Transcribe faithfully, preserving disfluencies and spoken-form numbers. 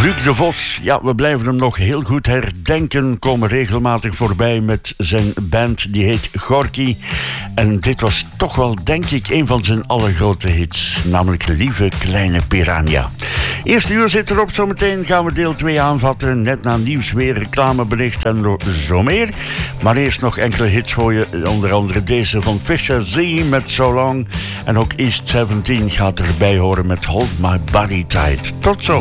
Luc de Vos, ja, we blijven hem nog heel goed herdenken. Komen regelmatig voorbij met zijn band, die heet Gorky. En dit was toch wel, denk ik, een van zijn allergrote hits. Namelijk Lieve Kleine Piranha. Eerste uur zit erop, zometeen gaan we deel twee aanvatten. Net na nieuws weer, reclamebericht en zo meer. Maar eerst nog enkele hits voor je. Onder andere deze van Fisher Z met So Long. En ook East zeventien gaat erbij horen met Hold My Body Tight. Tot zo.